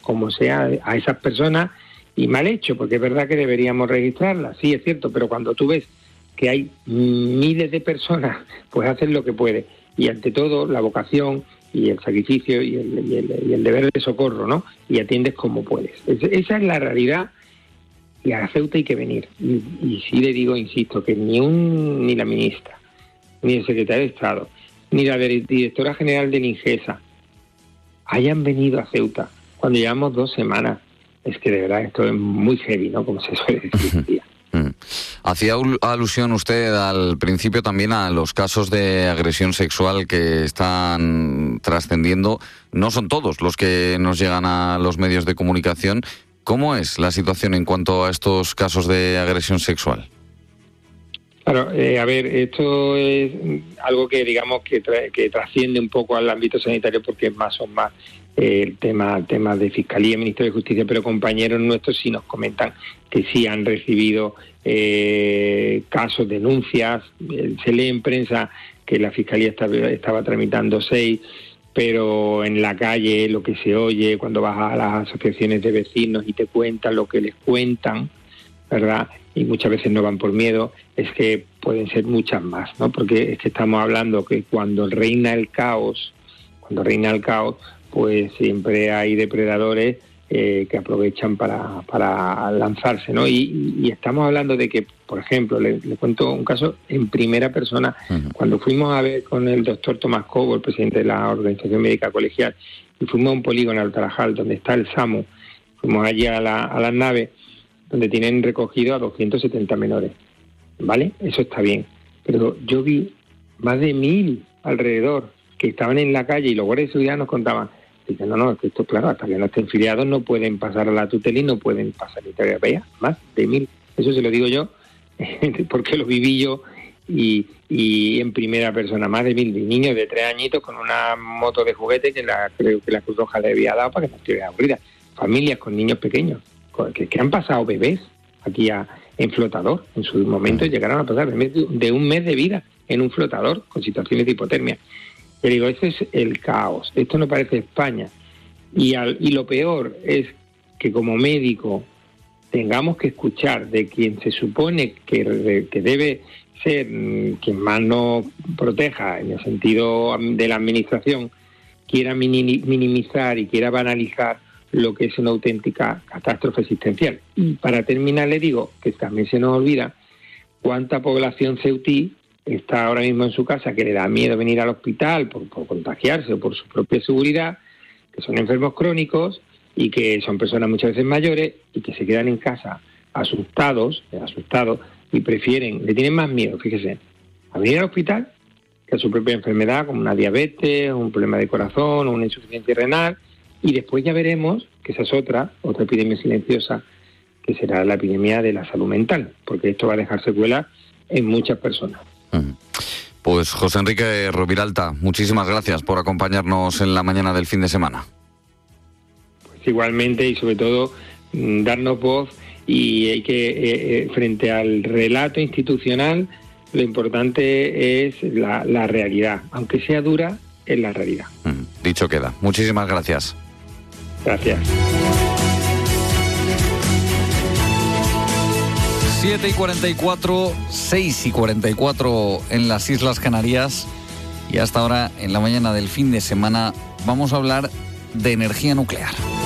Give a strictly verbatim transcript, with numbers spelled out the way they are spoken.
como sea, a esas personas, y mal hecho, porque es verdad que deberíamos registrarlas, sí, es cierto, pero cuando tú ves que hay miles de personas, pues hacen lo que pueden, y ante todo la vocación y el sacrificio y el, y el, y el deber de socorro, ¿no? Y atiendes como puedes. Es, esa es la realidad, y a Ceuta hay que venir. Y, y sí le digo, insisto, que ni un ni la ministra, ni el secretario de Estado, ni la directora general de Ningesa hayan venido a Ceuta cuando llevamos dos semanas. Es que de verdad esto es muy heavy, ¿no? Como se suele decir. Hacía alusión usted al principio también a los casos de agresión sexual que están trascendiendo. No son todos los que nos llegan a los medios de comunicación. ¿Cómo es la situación en cuanto a estos casos de agresión sexual? Claro, eh, a ver, esto es algo que digamos que, tra- que trasciende un poco al ámbito sanitario, porque es más o más eh, el tema, tema de Fiscalía, Ministerio de Justicia, pero compañeros nuestros sí nos comentan que sí han recibido eh, casos, denuncias. Eh, se lee en prensa que la Fiscalía estaba, estaba tramitando seis, pero en la calle lo que se oye cuando vas a las asociaciones de vecinos y te cuentan lo que les cuentan, ¿verdad? Y muchas veces no van por miedo, es que pueden ser muchas más, ¿no? Porque es que estamos hablando que cuando reina el caos, cuando reina el caos, pues siempre hay depredadores eh, que aprovechan para, para lanzarse, ¿no? Y, y estamos hablando de que, por ejemplo, le, le cuento un caso en primera persona. Uh-huh. Cuando fuimos a ver con el doctor Tomás Cobo, el presidente de la Organización Médica Colegial, y fuimos a un polígono al Tarajal, donde está el SAMU, fuimos allí a, la, a las naves, donde tienen recogido a doscientos setenta menores, ¿vale? Eso está bien, pero yo vi más de mil alrededor que estaban en la calle, y los guardias de seguridad nos contaban, dicen, no, no, es que esto, claro, hasta que no estén filiados no pueden pasar a la tutela y no pueden pasar a la Vea, más de mil, eso se lo digo yo, porque lo viví yo, y, y en primera persona, más de mil niños de tres añitos con una moto de juguete que la, creo que la Cruz Roja le había dado para que no estuviera aburrida, familias con niños pequeños, Que, que han pasado bebés aquí a, en flotador. En su momento llegaron a pasar bebés de, de un mes de vida en un flotador con situaciones de hipotermia. Yo digo, ese es el caos. Esto no parece España. Y, al, y lo peor es que como médico tengamos que escuchar de quien se supone que, de, que debe ser quien más nos proteja en el sentido de la administración, quiera minimizar y quiera banalizar lo que es una auténtica catástrofe existencial. Y para terminar le digo que también se nos olvida cuánta población ceutí está ahora mismo en su casa, que le da miedo venir al hospital por, por contagiarse o por su propia seguridad, que son enfermos crónicos y que son personas muchas veces mayores y que se quedan en casa asustados, asustados y prefieren, le tienen más miedo, fíjese, a venir al hospital que a su propia enfermedad, como una diabetes, un problema de corazón o una insuficiencia renal. Y después ya veremos que esa es otra, otra epidemia silenciosa, que será la epidemia de la salud mental, porque esto va a dejar secuelas en muchas personas. Pues José Enrique Roviralta, muchísimas gracias por acompañarnos en la mañana del fin de semana. Pues igualmente, y sobre todo darnos voz, y hay que, eh, frente al relato institucional, lo importante es la, la realidad, aunque sea dura, es la realidad. Dicho queda. Muchísimas gracias. Gracias. siete y cuarenta y cuatro, seis y cuarenta y cuatro en las Islas Canarias, y hasta ahora en la mañana del fin de semana vamos a hablar de energía nuclear.